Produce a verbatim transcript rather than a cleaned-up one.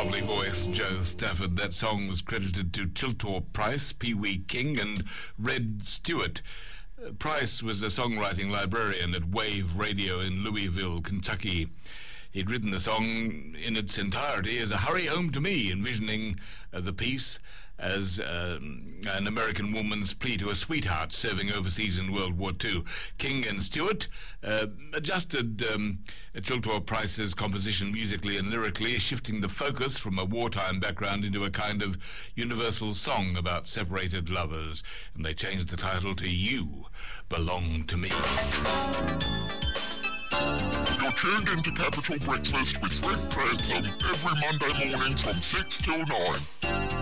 Lovely voice, Joe Stafford. That song was credited to Chiltor Price, Pee Wee King and Red Stewart. Uh, Price was a songwriting librarian at Wave Radio in Louisville, Kentucky. He'd written the song in its entirety as a hurry home to me, envisioning uh, the piece as uh, an American woman's plea to a sweetheart serving overseas in World War Two. King and Stewart uh, adjusted um, Chiltor Price's composition musically and lyrically, shifting the focus from a wartime background into a kind of universal song about separated lovers, and they changed the title to You Belong to Me. You're tuned into Capital Breakfast with Rick Branson every Monday morning from six till nine.